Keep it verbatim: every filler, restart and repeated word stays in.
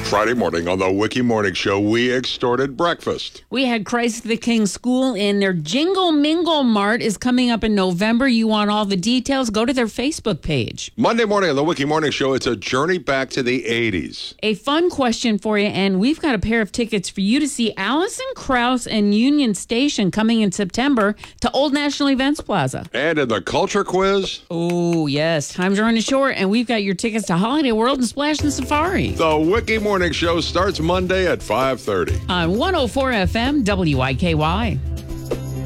Friday morning on the Wiki Morning Show, we extorted breakfast. We had Christ the King School in their Jingle Mingle Mart is coming up in November. You want all the details? Go to their Facebook page. Monday morning on the Wiki Morning Show, it's a journey back to the eighties. A fun question for you, and we've got a pair of tickets for you to see Alison Krauss and Union Station coming in September to Old National Events Plaza. And in the culture quiz, oh, yes, time's running short, and we've got your tickets to Holiday World and Splash and Safari. The Wiki Morning Show starts Monday at five thirty. On one oh four F M, W I K Y.